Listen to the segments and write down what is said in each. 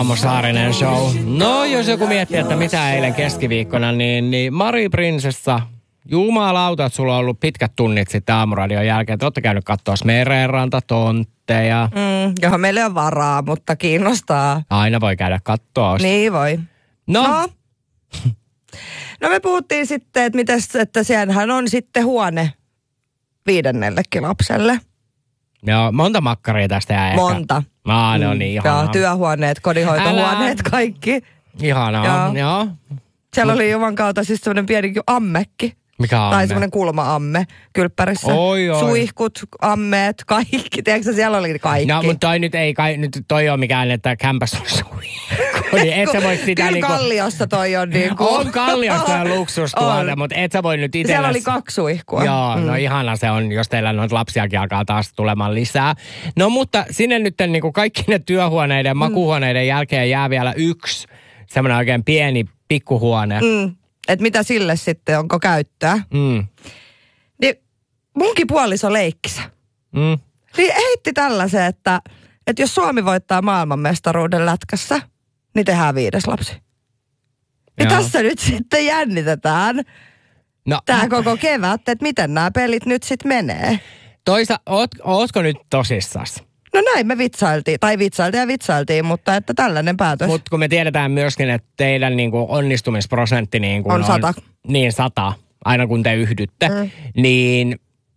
Aamu Saarinen show. No, jos joku miettii, että mitä eilen keskiviikkona, niin Mari Prinsessa, jumalauta, että sulla on ollut pitkät tunnit sitten Aamuradion jälkeen. Te olette käynyt katsoa merenranta, tontteja. Johon meillä on varaa, mutta kiinnostaa. Aina voi käydä katsoa. Niin voi. No me puhuttiin sitten, että siellähän on sitten huone 5. lapselle. Joo, monta makkaria tästä jää ehkä. Monta. No niin, ihanaa. Joo, työhuoneet, kodinhoitohuoneet, kaikki. Ihanaa, joo. Siellä oli juman kautta siis semmoinen pieni ammekki. Mikä amme? Tai semmoinen kulma-amme kylppärissä. Oi. Suihkut, ammeet, kaikki. Tiedätkö, siellä oli kaikki. No, mutta toi nyt ei toi ole mikään, että kämpäs on suihku. Niin et sä voi sitä kyllä Kalliossa toi on niinku. On Kalliossa ja luksustuote, mutta et sä voi nyt itse. Siellä oli 2 suihkua. Joo, no ihana se on, jos teillä noita lapsiakin alkaa taas tulemaan lisää. No mutta sinne nyt niinku kaikki ne työhuoneiden, makuuhuoneiden jälkeen jää vielä yksi semmoinen oikein pieni pikkuhuone. Että mitä sille sitten, onko käyttöä. Niin munkin puoliso leikkisä. Niin heitti tällaisen, että jos Suomi voittaa maailmanmestaruuden lätkässä, niin tehdään 5. lapsi. Ja tässä nyt sitten jännitetään tää koko kevät, että miten nämä pelit nyt sitten menee. Ootko nyt tosissas? No näin me vitsailtiin, mutta että tällainen päätös. Mutta kun me tiedetään myöskin, että teidän niinku onnistumisprosentti niinku on 100. Niin 100, aina kun te yhdytte, niin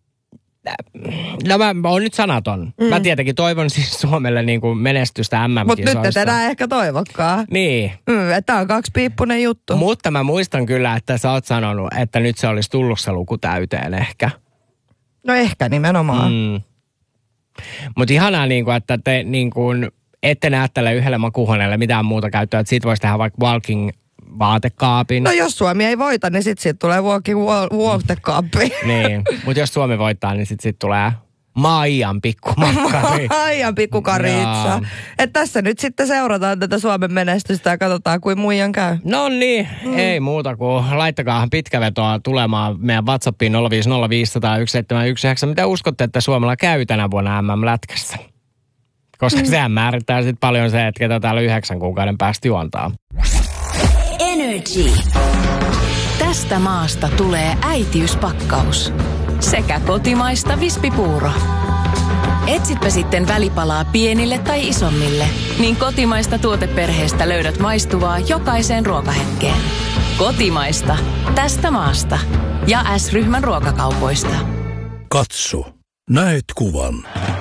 no mä oon nyt sanaton. Mä tietenkin toivon siis Suomelle niinku menestystä MM-kisoissa. Mutta nyt et enää ehkä toivokkaan. Niin. Tää on 2-piippunen juttu. Mutta mä muistan kyllä, että sä oot sanonut, että nyt se olisi tullut se luku täyteen ehkä. No ehkä nimenomaan. Mutta ihanaa, että te ette näe tälle yhdelle makuuhuoneelle mitään muuta käyttöä. Että siitä voisi tehdä vaikka walking-vaatekaapin. No jos Suomi ei voita, niin sitten siitä tulee walking-vaatekaappi. Niin, mutta jos Suomi voittaa, niin sitten tulee Maijan pikkumakkari. Maijan pikkukaritsa. Että tässä nyt sitten seurataan tätä Suomen menestystä ja katsotaan, kuin muijan käy. No niin, ei muuta kuin laittakaa pitkävetoa tulemaan meidän WhatsAppiin 050501719. Mitä uskotte, että Suomella käy tänä vuonna MM-lätkässä? Koska sehän määrittää sitten paljon se, että ketä täällä 9 kuukauden päästä juontaa. Energy. Tästä maasta tulee äitiyspakkaus. Sekä kotimaista vispipuuro. Etsitpä sitten välipalaa pienille tai isommille, niin kotimaista tuoteperheestä löydät maistuvaa jokaiseen ruokahetkeen. Kotimaista. Tästä maasta. Ja S-ryhmän ruokakaupoista. Katso. Näet kuvan.